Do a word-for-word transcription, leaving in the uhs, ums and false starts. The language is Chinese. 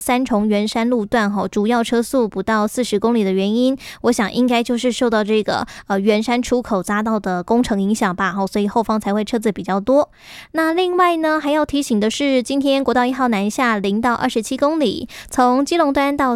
三重圆山路段哈，主要车速不到四十公里的原因，我想应该就是受到这个呃圆山出口匝道的工程影响吧，所以后方才会车子比较多。那另外呢，还要提醒的是，今天国道一号南下零到二十七公里，从基隆端到